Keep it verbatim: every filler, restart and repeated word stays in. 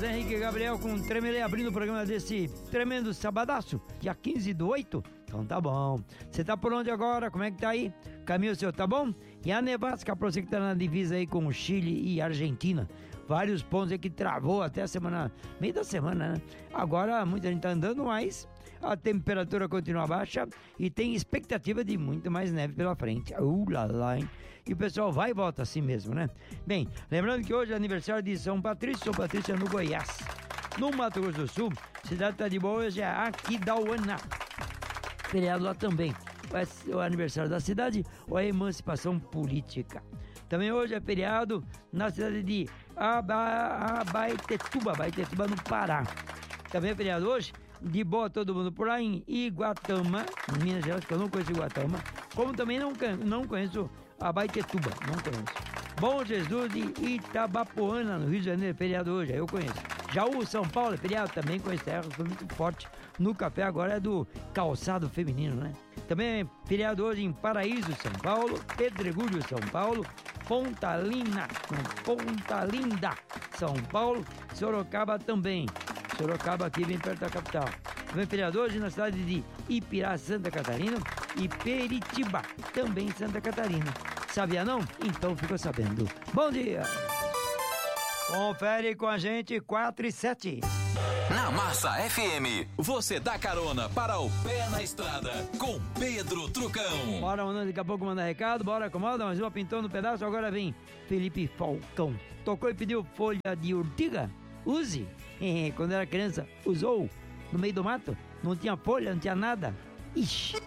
José Henrique Gabriel com Tremelê abrindo o programa desse tremendo sabadaço, dia quinze do oito. Então tá bom. Você tá por onde agora? Como é que tá aí? Caminho seu, tá bom? E a nevasca pra você que tá na divisa aí com o Chile e Argentina. Vários pontos aí que travou até a semana, meio da semana, né? Agora muita gente tá andando, mas a temperatura continua baixa e tem expectativa de muito mais neve pela frente. Uh, lá, lá, hein? E o pessoal vai e volta assim mesmo, né? Bem, lembrando que hoje é aniversário de São Patrício. São Patrício é no Goiás. No Mato Grosso do Sul, cidade tá de boa, hoje é Aquidauana. Feriado lá também. É o aniversário da cidade ou a emancipação política. Também hoje é feriado na cidade de Aba- Abaetetuba, Abaetetuba no Pará. Também é feriado hoje, de boa todo mundo por lá em Iguatama, em Minas Gerais, que eu não conheço Iguatama, como também não, não conheço Abaetetuba, não conheço. Bom Jesus de Itabapoana, no Rio de Janeiro, é feriado hoje, aí eu conheço. Jaú, São Paulo, é feriado, também conheço terra, foi muito forte no café, agora é do calçado feminino, né? Também é feriado hoje em Paraíso, São Paulo, Pedregulho, São Paulo, Pontalina, Ponta Linda, São Paulo, Sorocaba também. Sorocaba aqui bem perto da capital. Também feriado hoje na cidade de Ipirá, Santa Catarina, e Peritiba, também Santa Catarina. Sabia não? Então ficou sabendo. Bom dia! Confere com a gente quatro e sete. Na Massa F M, você dá carona para o pé na estrada com Pedro Trucão. Bora, mano, daqui a pouco manda recado, bora, acomoda, mais uma pintou no pedaço, agora vem Felipe Falcão. Tocou e pediu folha de urtiga? Use. Quando era criança, usou no meio do mato, não tinha folha, não tinha nada. Ixi.